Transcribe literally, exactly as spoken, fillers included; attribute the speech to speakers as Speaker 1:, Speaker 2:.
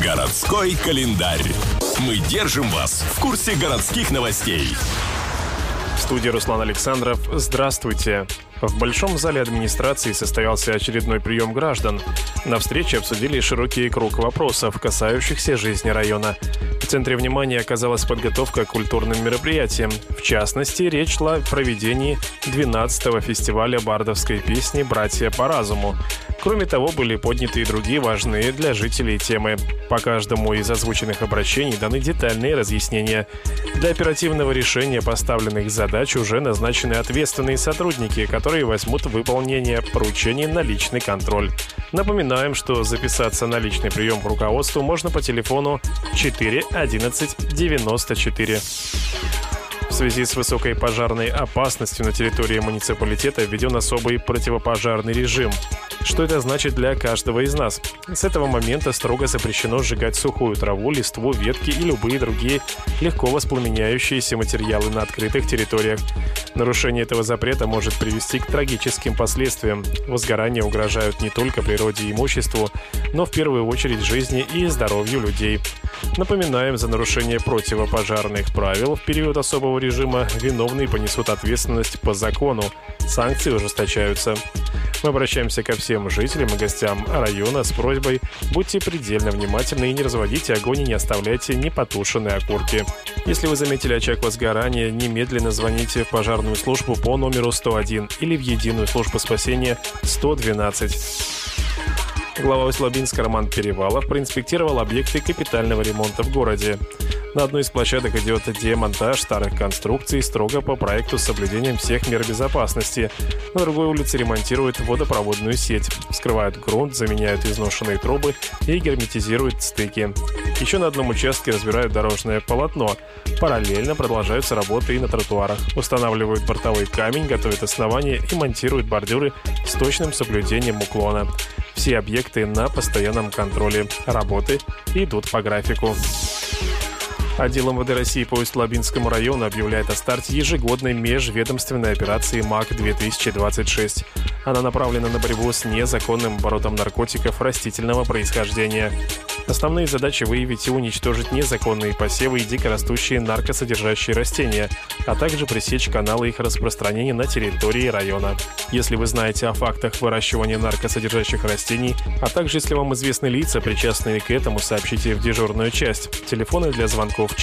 Speaker 1: Городской календарь. Мы держим вас в курсе городских новостей.
Speaker 2: В студии Руслан Александров. Здравствуйте. В Большом зале администрации состоялся очередной прием граждан. На встрече обсудили широкий круг вопросов, касающихся жизни района. В центре внимания оказалась подготовка к культурным мероприятиям. В частности, речь шла о проведении двенадцатого фестиваля бардовской песни «Братья по разуму». Кроме того, были подняты и другие важные для жителей темы. По каждому из озвученных обращений даны детальные разъяснения. Для оперативного решения поставленных задач уже назначены ответственные сотрудники, которые возьмут выполнение поручений на личный контроль. Напоминаем, что записаться на личный прием к руководству можно по телефону четыре одиннадцать девяносто четыре. В связи с высокой пожарной опасностью на территории муниципалитета введен особый противопожарный режим. Что это значит для каждого из нас? С этого момента строго запрещено сжигать сухую траву, листву, ветки и любые другие легко воспламеняющиеся материалы на открытых территориях. Нарушение этого запрета может привести к трагическим последствиям. Возгорания угрожают не только природе и имуществу, но в первую очередь жизни и здоровью людей. Напоминаем, за нарушение противопожарных правил в период особого режима виновные понесут ответственность по закону. Санкции ужесточаются. Мы обращаемся ко всем жителям и гостям района с просьбой: будьте предельно внимательны и не разводите огонь и не оставляйте непотушенные окурки. Если вы заметили очаг возгорания, немедленно звоните в пожарную службу по номеру сто один или в единую службу спасения сто двенадцать. Глава Усть-Лабинска Роман Перевалов проинспектировал объекты капитального ремонта в городе. На одной из площадок идет демонтаж старых конструкций строго по проекту с соблюдением всех мер безопасности. На другой улице ремонтируют водопроводную сеть, вскрывают грунт, заменяют изношенные трубы и герметизируют стыки. Еще на одном участке разбирают дорожное полотно. Параллельно продолжаются работы и на тротуарах. Устанавливают бортовой камень, готовят основания и монтируют бордюры с точным соблюдением уклона. Все объекты на постоянном контроле. Работы идут по графику. Отдел эм вэ дэ России по Усть-Лабинскому району объявляет о старте ежегодной межведомственной операции МАК-две тысячи двадцать шесть. Она направлена на борьбу с незаконным оборотом наркотиков растительного происхождения. Основные задачи — выявить и уничтожить незаконные посевы и дикорастущие наркосодержащие растения, а также пресечь каналы их распространения на территории района. Если вы знаете о фактах выращивания наркосодержащих растений, а также если вам известны лица, причастные к этому, сообщите в дежурную часть. Телефоны для звонков